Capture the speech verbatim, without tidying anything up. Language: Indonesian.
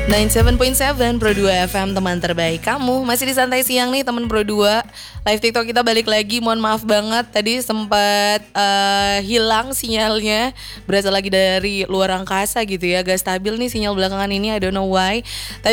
sembilan puluh tujuh koma tujuh Pro dua F M, teman terbaik kamu. Masih di santai siang nih teman Pro dua. Live TikTok kita balik lagi. Mohon maaf banget tadi sempat uh, hilang sinyalnya. Berasal lagi dari luar angkasa gitu ya. Gak stabil nih sinyal belakangan ini, I don't know why. Tapi